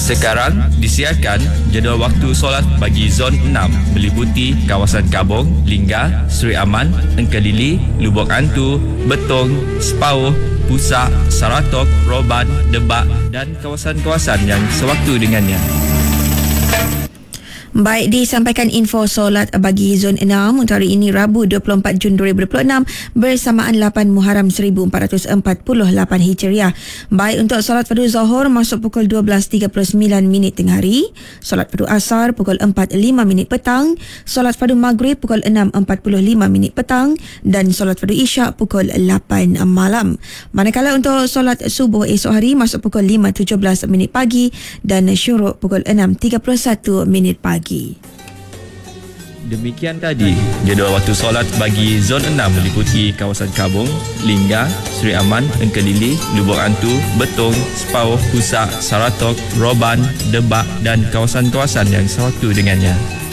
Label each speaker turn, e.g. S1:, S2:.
S1: Sekarang disiarkan jadual waktu solat bagi Zon 6 meliputi kawasan Kabong, Lingga, Seri Aman, Engkelili, Lubuk Antu, Betong, Sepauh, Pusak, Saratok, Roban, Debak dan kawasan-kawasan yang sewaktu dengannya.
S2: Baik, disampaikan info solat bagi Zon 6 untuk hari ini Rabu 24 Jun 2026 bersamaan 8 Muharram 1448 Hijriah. Baik, untuk solat fardu Zuhur masuk pukul 12.39 tengah hari, solat fardu Asar pukul 4.05 petang, solat fardu Maghrib pukul 6.45 petang dan solat fardu Isyak pukul 8 malam. Manakala untuk solat subuh esok hari masuk pukul 5.17 pagi dan syuruk pukul 6.31 pagi.
S1: Demikian tadi jadual waktu solat bagi Zon 6 meliputi kawasan Kabong, Lingga, Seri Aman, Engkelili, Lubuk Antu, Betong, Sepauh, Pusak, Saratok, Roban, Debak dan kawasan-kawasan yang sewaktu dengannya.